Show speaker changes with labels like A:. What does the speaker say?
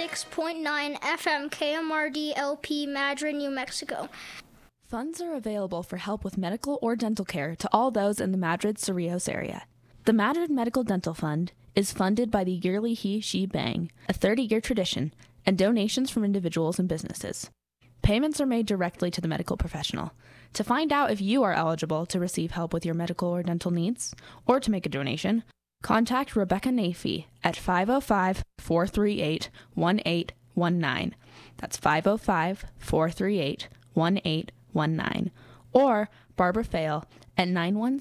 A: 96.9 FM KMRD LP Madrid, New Mexico.
B: Funds are available for help with medical or dental care to all those in the Madrid-Cerrillos area. The Madrid Medical Dental Fund is funded by the yearly He-She Bang, a 30-year tradition, and donations from individuals and businesses. Payments are made directly to the medical professional. To find out if you are eligible to receive help with your medical or dental needs, or to make a donation, contact Rebecca Nafee at 505-438-1819. That's 505-438-1819. Or Barbara Fail at